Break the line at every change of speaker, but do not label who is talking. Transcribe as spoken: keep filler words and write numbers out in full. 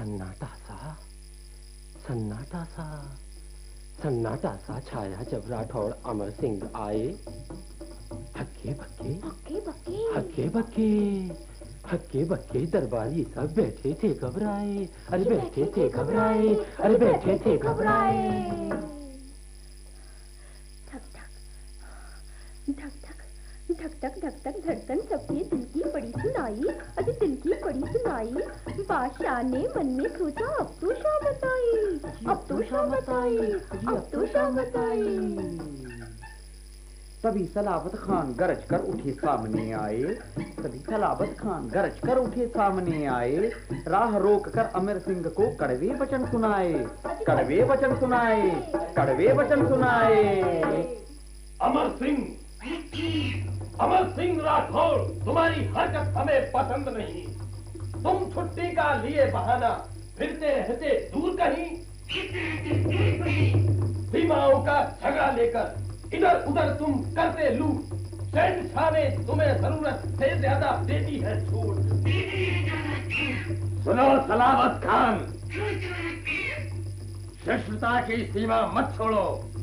सन्नाटा सा सन्नाटा सा सन्नाटा सा छाया जब राठौड़ अमर सिंह आए। हक्के बक्के
हक्के बक्के
हक्के बक्के हक्के बक्के दरबारी सब बैठे थे घबराए। अरे बैठे थे घबराए अरे बैठे थे घबराए।
धक धक धक धक धक धक धक धड़कन सबके दिल की पड़ी सुनाई। अरे दिल की पड़ी सुनाई। बादशाह ने मन में सोचा अब तो शामत आई, अब तो शामत आई, अब तो शामत आई।
तभी सलावत खान गरज कर उठे सामने आए। तभी सलावत खान गरज कर उठे सामने आए। राह रोक कर अमर सिंह को कड़वे वचन सुनाए, कड़वे वचन सुनाए, कड़वे वचन सुनाए।
अमर सिंह, अमर सिंह राठौड़, तुम्हारी हरकत हमें पसंद नहीं। तुम छुट्टी का लिए बहाना फिरते रहते दूर कहीं, सीमाओं का झगड़ा लेकर इधर उधर तुम करते लूट। शहंशाह ने तुम्हें जरूरत से ज्यादा देती है छूट। सुनो सलावत खान, शिष्टता की सीमा मत छोड़ो।